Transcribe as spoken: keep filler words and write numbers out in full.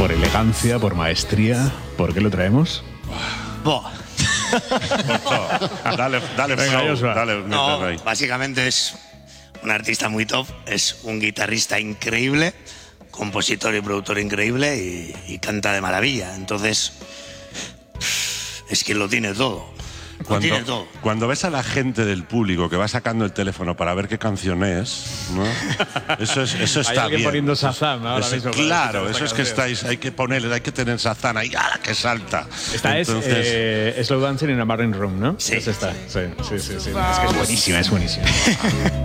por elegancia, por maestría. ¿Por qué lo traemos? Buah. Dale, dale, Venga, flow, Joshua. dale, No, mételo ahí. básicamente es un artista muy top, es un guitarrista increíble, compositor y productor increíble y, y canta de maravilla. Entonces, es que lo tiene todo. Lo tiene Cuando, todo. cuando ves a la gente del público que va sacando el teléfono para ver qué canción es, ¿no? Eso, es, eso está Hay alguien bien. poniendo Shazam ahora Eso- mismo para claro, escuchar eso es esta que canción. estáis, hay que ponerle, hay que tener Shazam ahí, ¡ah, que salta! Esta Entonces, es eh, Slow Dancing in a Marine Room, ¿no? Sí. Es esta. Sí, sí, sí, sí. Es que es buenísima, es buenísima.